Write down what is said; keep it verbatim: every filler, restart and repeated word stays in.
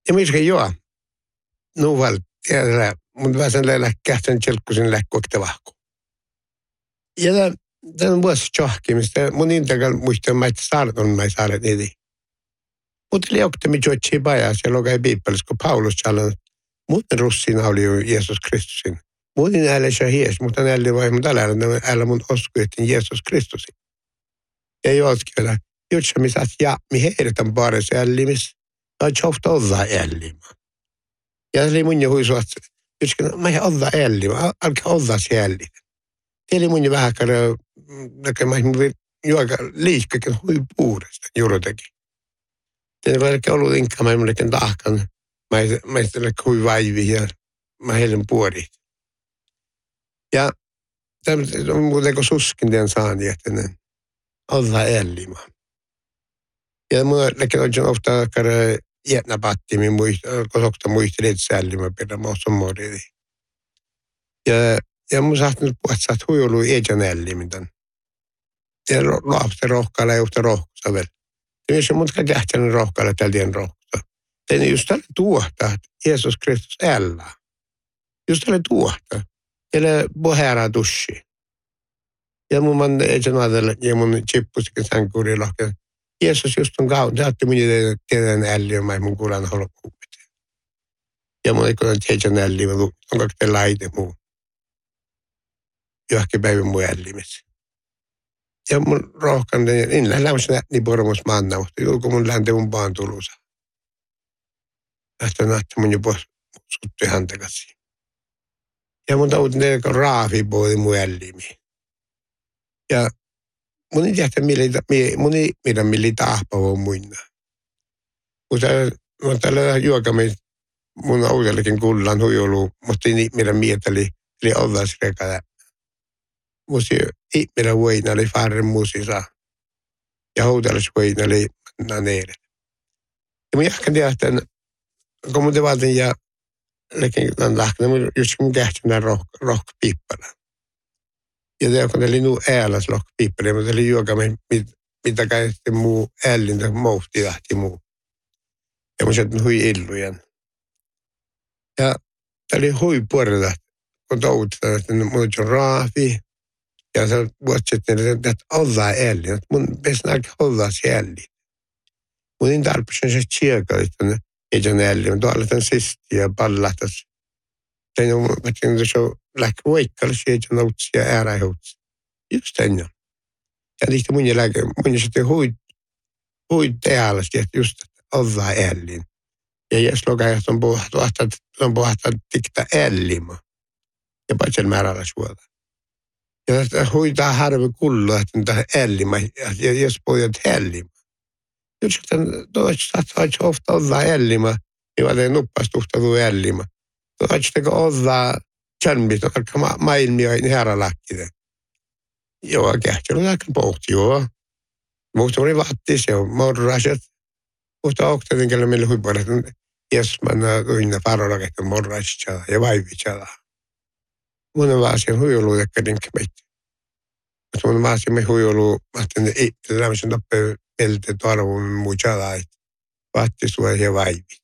Ja missä joo. Nuval, tiedä, mun vähän leillä kähtän tjelkkusin lähkuokta vahku. Ja tämän vuosi tjohkimista, mun intakal muistaa, mä et saarton, mä ei saaret niitä. Mutta oli oktami tjoitsi pajas ja lokai piippelis, kun Paulus sanoi, muuten russina oli jo Jeesus Kristusin. Muuten älä se hies, mutta älä vai, mutta älä, älä mun osku, että Jeesus Kristusin. Ja joltakin vielä, jutsa missä ja mi heidetään parissa ällimis, ja tjofta olla ällima. Ja se oli mun jo huisu, että jutsa, mä ei olla ällima, alkaa olla se ällima. Eli mun jo vähän käydä, että mä ei juoka liikkakin hui puudesta juuritakin. Tämä oli ollut inkka, mä ei mullekin tahkan. Mä ei ole hui vaivi ja mä heidän puorit. Ja tämä on muuten kuin suskin tämän saani, että ne olla ällima. Ja mun on ofta käydä jätnä pattimin, kun sokta muistelit sällima perä muussa muodidi. Ja Ja mun sahtunut puhua, että sä oot huijulu eetjan ällimitän. Ja lapsi rohkailla ja yhtä rohkussa vielä. Ja jos on mutka kähtänyt rohkailla tällä tien rohkussa. Tein just tälle tuohta, että Jeesus Kristus ällää. Just tälle tuohta. Eli puheraa tussi. Ja mun man eetjan adella, ja mun chippusikin sänkuuri lohken. Jeesus just on kautta. Sä ootte mun tiedän älliä, mä ei mun kuulan holokkuupit. Ja mun ei kuulan eetjan älliä, mä on kakteen laite muu. Johonkin päivän mun ällimessä. Ja mun rohkan, niin lämmässä nähti pormus manna, mutta julku mun lähti mun paan tulusa. Lähti nähti mun jo pois suttui hantakasi. Ja mun taut ne raafi pois mun ällimiin. Ja mun ei tiedä, mun ei tiedä, millä tahpaa muina. Mutta mä tällä juokamme mun autellekin kullan huijolu, mutta ei niitä mieltä, eli ollaan rekada. Musi ihminen voina oli farren musissa. Ja houtelis voina oli naneedet. Ja mä jahkan tiedä, että kun mun te valtin ja lekin lähti, just mun kähtynä rohkapiippana. Ja te kun oli nuu ääläs rohkapiippana, mutta oli juokamme, mitä käytti muu ällintä mouhti lähti muu. Ja mun sieltä hui illujen. Ja tää oli hui puolella, kun toutetaan, että mun on raafi. Ja se vuotsittiin, että ollaan älli. Mun pitäisi nähdä ollaan se älli. Mun ei tarpeeksi se tsieka, että ei ole älli. Mutta tuolla tämän sistiä ja pallatas. Tein on, että se on lähkä voikkalla, se ei ole nautsia ääräihuutsi. Just ennen. Ja niistä mun jälkeen, mun sitten hui, hui teälästi, että just ollaan älli. Ja jos lokajat on puhuttu, on puhuttu tikta ällimä. Ja paitsi määrällä suolta. Ja huitaa harvi kullu, että on tähän ällimä, ja jos pojat ällimä. Nyt sitten toista saattaa ofta olla ällimä, niin mä teen nuppaasti uhtatuu ällimä. Toista kun olla tjälmistä, vaikka maailmia ei herra läkkide. Joo, kähtsi on aika pohti, joo. Mutta oli vatti, se on morraset. Mutta oktatin kyllä meille huipuolet, jos mä tuin parolla, että morraset ja vaivitsala. Mun on vaan siihen huijuluun, että rinkkämeitä. Mutta mun on vaan siihen huijuluun, että ne ei tämmöisen nopein meiltä tuolla mun muu tjala, että vaatti sua ja vaivit.